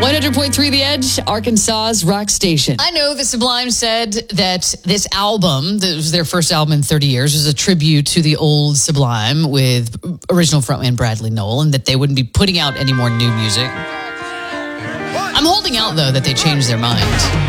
100.3 The Edge, Arkansas's rock station. I know the Sublime said that this album, that was their first album in 30 years, was a tribute to the old Sublime with original frontman Bradley Nowell, and that they wouldn't be putting out any more new music. I'm holding out, though, that they changed their mind.